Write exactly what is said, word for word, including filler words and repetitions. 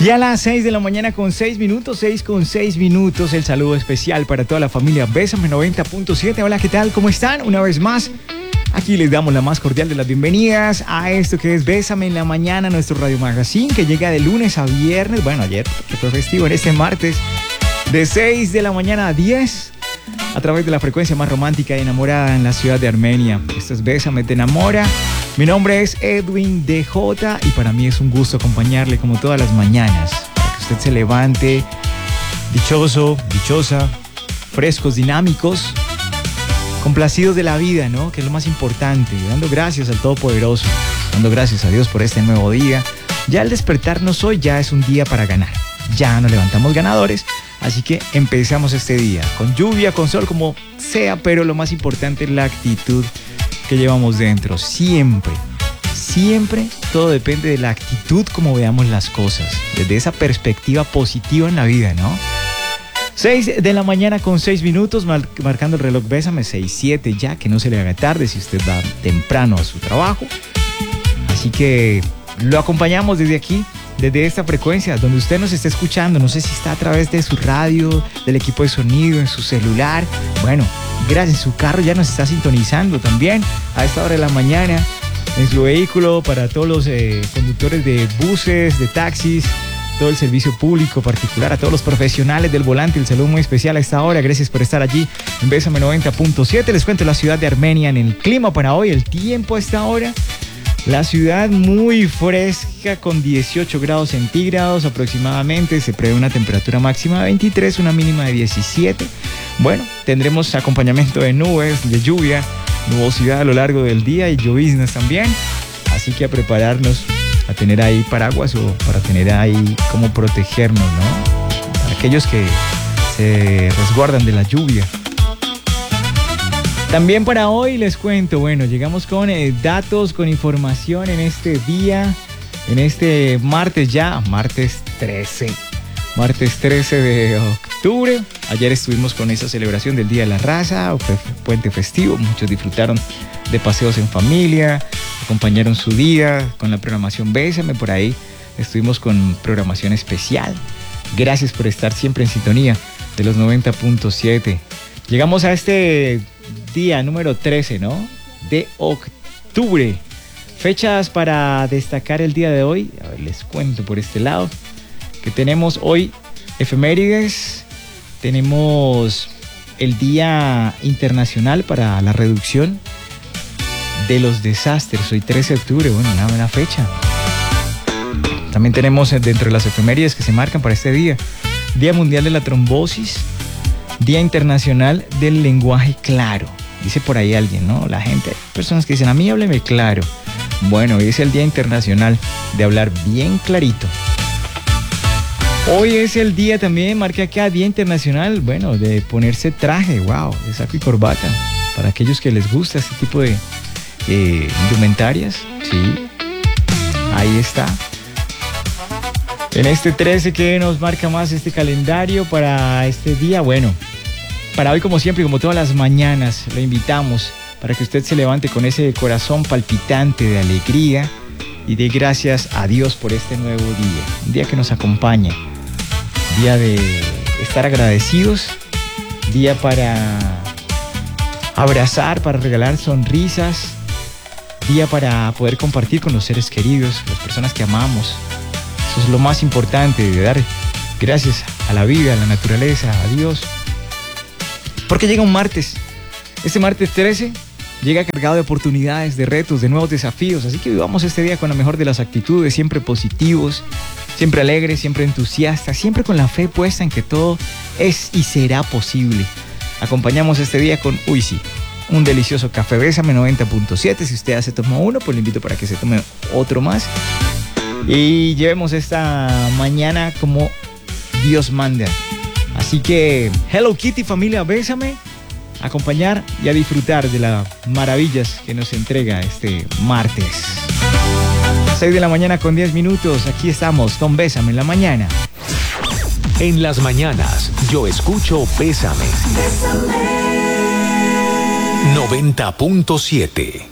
Ya a las seis de la mañana con seis minutos, seis con seis minutos, el saludo especial para toda la familia Bésame noventa punto siete. Hola, ¿qué tal? ¿Cómo están? Una vez más, aquí les damos la más cordial de las bienvenidas a esto que es Bésame en la Mañana, nuestro Radio Magazine, que llega de lunes a viernes, bueno, ayer que fue festivo, en este martes, de seis de la mañana a diez, a través de la frecuencia más romántica y enamorada en la ciudad de Armenia. Esto es Bésame, te enamora. Mi nombre es Edwin D J y para mí es un gusto acompañarle como todas las mañanas, para que usted se levante dichoso, dichosa, frescos, dinámicos, complacidos de la vida, ¿no? Que es lo más importante, dando gracias al Todopoderoso, dando gracias a Dios por este nuevo día. Ya al despertarnos hoy ya es un día para ganar, ya nos levantamos ganadores, así que empezamos este día, con lluvia, con sol, como sea, pero lo más importante es la actitud que llevamos dentro. Siempre, siempre todo depende de la actitud como veamos las cosas, desde esa perspectiva positiva en la vida, ¿no? seis de la mañana con seis minutos, mar- marcando el reloj Bésame, seis siete ya, que no se le haga tarde si usted va temprano a su trabajo. Así que lo acompañamos desde aquí, desde esta frecuencia, donde usted nos está escuchando. No sé si está a través de su radio, del equipo de sonido, en su celular. Bueno, gracias, su carro ya nos está sintonizando también a esta hora de la mañana, en su vehículo, para todos los eh, conductores de buses, de taxis, todo el servicio público particular, a todos los profesionales del volante, el saludo muy especial a esta hora. Gracias por estar allí en Bésame noventa punto siete. Les cuento la ciudad de Armenia en el clima para hoy, el tiempo a esta hora. La ciudad muy fresca con dieciocho grados centígrados aproximadamente. Se prevé una temperatura máxima de veintitrés, una mínima de diecisiete. Bueno, tendremos acompañamiento de nubes, de lluvia, nubosidad a lo largo del día y lloviznas también. Así que a prepararnos, a tener ahí paraguas o para tener ahí cómo protegernos, ¿no? Para aquellos que se resguardan de la lluvia. También para hoy les cuento, bueno, llegamos con eh, datos, con información en este día, en este martes ya, martes trece. Martes trece de octubre. Ayer estuvimos con esa celebración del Día de la Raza, fue puente festivo, muchos disfrutaron de paseos en familia, acompañaron su día con la programación Bésame, por ahí estuvimos con programación especial. Gracias por estar siempre en sintonía de los noventa punto siete. Llegamos a este día número trece, ¿no? De octubre. Fechas para destacar el día de hoy. A ver, les cuento por este lado que tenemos hoy efemérides. Tenemos el Día Internacional para la Reducción de los Desastres. Hoy trece de octubre, bueno, una buena fecha. También tenemos dentro de las efemérides que se marcan para este día: Día Mundial de la Trombosis, Día Internacional del Lenguaje Claro. Dice por ahí alguien, ¿no? La gente, hay personas que dicen, a mí hábleme claro. Bueno, hoy es el Día Internacional de hablar bien clarito. Hoy es el día también, marca acá, Día Internacional, bueno, de ponerse traje, wow, de saco y corbata. Para aquellos que les gusta este tipo de eh, indumentarias, sí, ahí está. En este trece, ¿qué nos marca más este calendario para este día? Bueno, para hoy, como siempre y como todas las mañanas, lo invitamos para que usted se levante con ese corazón palpitante de alegría y dé gracias a Dios por este nuevo día. Un día que nos acompaña, día de estar agradecidos, día para abrazar, para regalar sonrisas, día para poder compartir con los seres queridos, las personas que amamos. Eso es lo más importante, de dar gracias a la vida, a la naturaleza, a Dios. Porque llega un martes. Este martes trece llega cargado de oportunidades, de retos, de nuevos desafíos. Así que vivamos este día con la mejor de las actitudes, siempre positivos, siempre alegres, siempre entusiastas, siempre con la fe puesta en que todo es y será posible. Acompañamos este día con, uy sí, un delicioso café Bésame noventa punto siete. Si usted ya se tomó uno, pues le invito para que se tome otro más. Y llevemos esta mañana como Dios manda. Así que, Hello Kitty, familia Bésame, a acompañar y a disfrutar de las maravillas que nos entrega este martes. seis de la mañana con diez minutos, aquí estamos con Bésame en la mañana. En las mañanas, yo escucho Bésame. Bésame. noventa punto siete.